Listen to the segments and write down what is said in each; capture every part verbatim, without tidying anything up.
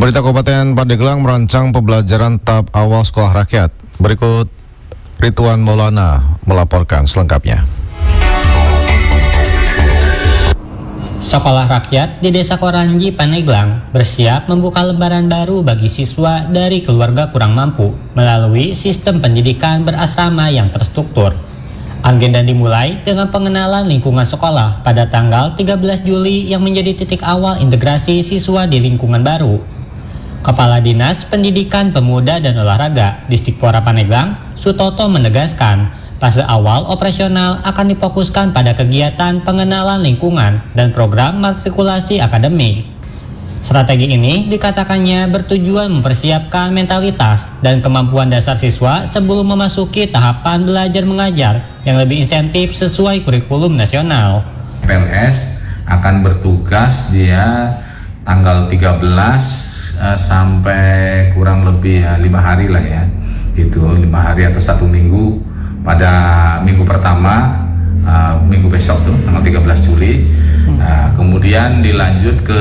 Pemerintah Kabupaten Pandeglang merancang pembelajaran tahap awal sekolah rakyat. Berikut Ridwan Maulana melaporkan selengkapnya. Sekolah rakyat di Desa Koranji, Pandeglang bersiap membuka lembaran baru bagi siswa dari keluarga kurang mampu melalui sistem pendidikan berasrama yang terstruktur. Agenda dimulai dengan pengenalan lingkungan sekolah pada tanggal tiga belas Juli yang menjadi titik awal integrasi siswa di lingkungan baru. Kepala Dinas Pendidikan Pemuda dan Olahraga Distikpora Pandeglang, Sutoto menegaskan, fase awal operasional akan difokuskan pada kegiatan pengenalan lingkungan dan program matrikulasi akademik. Strategi ini dikatakannya bertujuan mempersiapkan mentalitas dan kemampuan dasar siswa sebelum memasuki tahapan belajar mengajar yang lebih insentif sesuai kurikulum nasional. P N S akan bertugas dia tanggal tiga belas uh, sampai kurang lebih ya, lima hari lah ya, gitu lima hari atau satu minggu pada minggu pertama uh, minggu besok tuh tanggal tiga belas Juli. Uh, kemudian dilanjut ke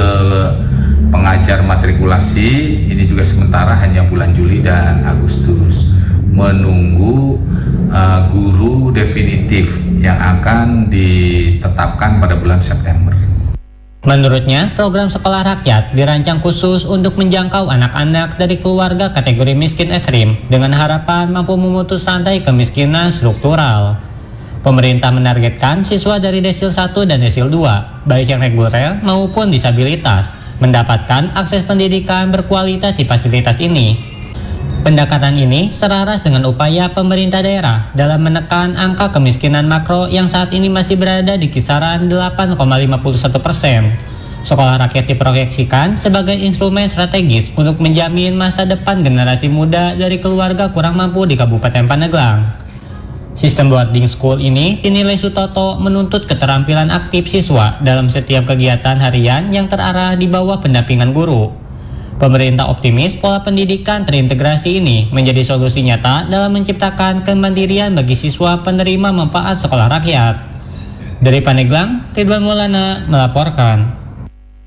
pengajar matrikulasi, ini juga sementara hanya bulan Juli dan Agustus, menunggu uh, guru definitif yang akan ditetapkan pada bulan September. Menurutnya, program sekolah rakyat dirancang khusus untuk menjangkau anak-anak dari keluarga kategori miskin ekstrim dengan harapan mampu memutus rantai kemiskinan struktural. Pemerintah menargetkan siswa dari desil satu dan desil dua, baik yang reguler maupun disabilitas, mendapatkan akses pendidikan berkualitas di fasilitas ini. Pendekatan ini selaras dengan upaya pemerintah daerah dalam menekan angka kemiskinan makro yang saat ini masih berada di kisaran delapan koma lima satu persen. Sekolah rakyat diproyeksikan sebagai instrumen strategis untuk menjamin masa depan generasi muda dari keluarga kurang mampu di Kabupaten Pandeglang. Sistem boarding school ini dinilai Sutoto menuntut keterampilan aktif siswa dalam setiap kegiatan harian yang terarah di bawah pendampingan guru. Pemerintah optimis pola pendidikan terintegrasi ini menjadi solusi nyata dalam menciptakan kemandirian bagi siswa penerima manfaat sekolah rakyat. Dari Pandeglang, Ridwan Maulana melaporkan.